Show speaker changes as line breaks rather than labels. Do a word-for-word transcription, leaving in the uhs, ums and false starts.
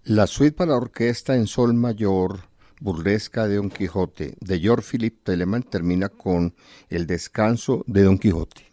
La suite para orquesta en sol mayor burlesca de Don Quijote de George Philip Telemann termina con el descanso de Don Quijote.